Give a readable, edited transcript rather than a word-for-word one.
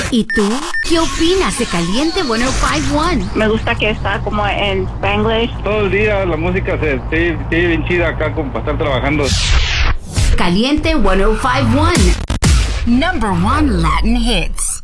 ¿Y tú? ¿Qué opinas de Caliente 105.1? Me gusta que está como en Spanglish. Todo el día la música se bien chida acá como para estar trabajando. Caliente 105.1. Number 1 Latin hits.